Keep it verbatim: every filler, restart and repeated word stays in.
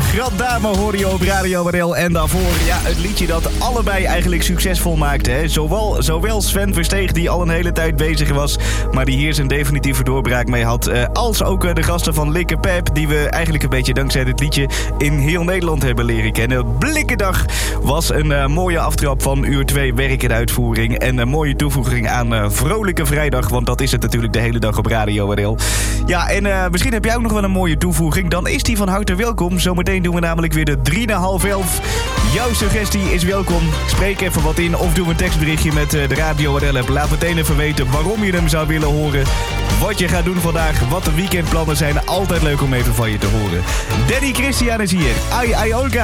Grandame hoorde je op Radio R L. En daarvoor ja, het liedje dat allebei eigenlijk succesvol maakte. Hè. Zowel, zowel Sven Versteeg, die al een hele tijd bezig was, maar die hier zijn definitieve doorbraak mee had. Uh, als ook uh, de gasten van Likke Pep, die we eigenlijk een beetje dankzij dit liedje in heel Nederland hebben leren kennen. Blikkendag was een uh, mooie aftrap van uur twee werk en uitvoering. En een mooie toevoeging aan uh, Vrolijke Vrijdag, want dat is het natuurlijk de hele dag op Radio R L. Ja, en uh, misschien heb jij ook nog wel een mooie toevoeging. Dan is die van harte welkom. Zometeen doen we namelijk weer de drie na half elf. Jouw suggestie is welkom. Spreek even wat in of doe een tekstberichtje met uh, de Radio R L-app. Laat meteen even weten waarom je hem zou willen horen. Wat je gaat doen vandaag, wat de weekendplannen zijn. Altijd leuk om even van je te horen. Danny Christian is hier. Ai, ai, Olga.